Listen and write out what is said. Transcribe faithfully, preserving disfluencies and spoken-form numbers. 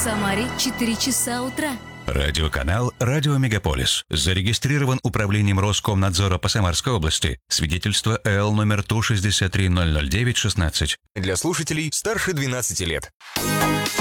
Самаре четыре часа утра. Радиоканал «Радио Мегаполис». Зарегистрирован управлением Роскомнадзора по Самарской области. Свидетельство эл номер Ту шестьдесят три ноль ноль девять шестнадцать. Для слушателей старше двенадцати лет.